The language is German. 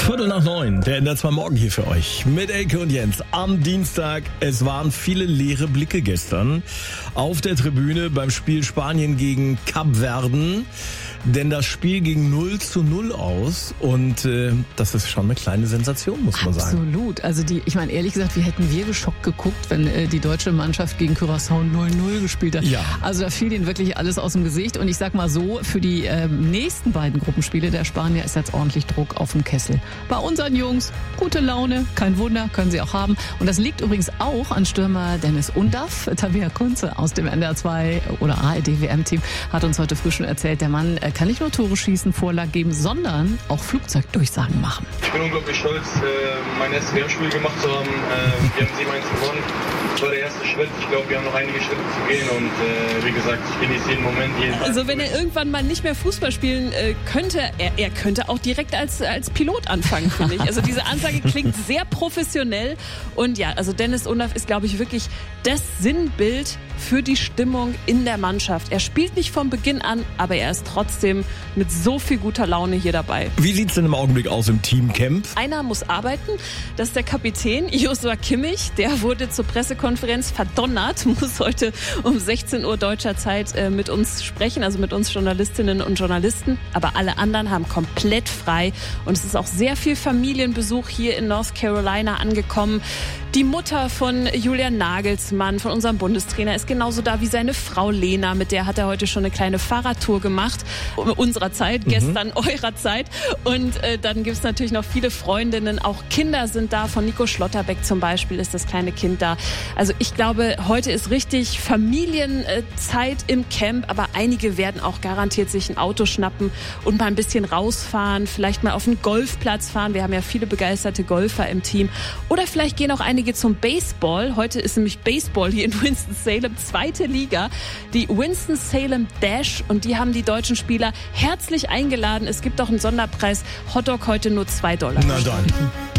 8:45, der NDR 2 Morgen hier für euch. Mit Elke und Jens am Dienstag. Es waren viele leere Blicke gestern auf der Tribüne beim Spiel Spanien gegen Kapverden. Denn das Spiel ging 0:0 aus und das ist schon eine kleine Sensation, muss man sagen. Absolut. Also ich meine, ehrlich gesagt, wie hätten wir geschockt geguckt, wenn die deutsche Mannschaft gegen Curaçao 0:0 gespielt hat. Ja. Also da fiel ihnen wirklich alles aus dem Gesicht. Und ich sag mal so, für die nächsten beiden Gruppenspiele der Spanier ist jetzt ordentlich Druck auf dem Kessel. Bei unseren Jungs gute Laune, kein Wunder, können sie auch haben. Und das liegt übrigens auch an Stürmer Dennis Undaff. Tabea Kunze aus dem NDR 2 oder ARD WM-Team hat uns heute früh schon erzählt, der Mann kann nicht nur Tore schießen, Vorlagen geben, sondern auch Flugzeugdurchsagen machen. Ich bin unglaublich stolz, mein erstes WM-Spiel gemacht zu haben. Wir haben 7-1 gewonnen. Das war der erste Schritt. Ich glaube, wir haben noch einige Schritte zu gehen und wie gesagt, ich genieße jeden Moment. Also wenn er irgendwann mal nicht mehr Fußball spielen könnte, er könnte auch direkt als Pilot anfangen, finde ich. Also diese Ansage klingt sehr professionell und ja, also Dennis Undaff ist, glaube ich, wirklich das Sinnbild für die Stimmung in der Mannschaft. Er spielt nicht von Beginn an, aber er ist trotzdem mit so viel guter Laune hier dabei. Wie sieht's denn im Augenblick aus im Teamcamp? Einer muss arbeiten, das ist der Kapitän Joshua Kimmich. Der wurde zur Pressekonferenz verdonnert, muss heute um 16 Uhr deutscher Zeit mit uns sprechen, also mit uns Journalistinnen und Journalisten. Aber alle anderen haben komplett frei und es ist auch sehr viel Familienbesuch hier in North Carolina angekommen. Die Mutter von Julian Nagelsmann, von unserem Bundestrainer, ist genauso da wie seine Frau Lena. Mit der hat er heute schon eine kleine Fahrradtour gemacht. Unserer Zeit, gestern eurer Zeit. Und dann gibt es natürlich noch viele Freundinnen. Auch Kinder sind da. Von Nico Schlotterbeck zum Beispiel ist das kleine Kind da. Also ich glaube, heute ist richtig Familienzeit im Camp. Aber einige werden auch garantiert sich ein Auto schnappen und mal ein bisschen rausfahren. Vielleicht mal auf den Golfplatz fahren. Wir haben ja viele begeisterte Golfer im Team. Oder vielleicht gehen auch einige zum Baseball. Heute ist nämlich Baseball hier in Winston-Salem, 2. Liga. Die Winston-Salem Dash. Und die haben die deutschen Spieler herzlich eingeladen. Es gibt auch einen Sonderpreis. Hotdog heute nur $2. Na dann.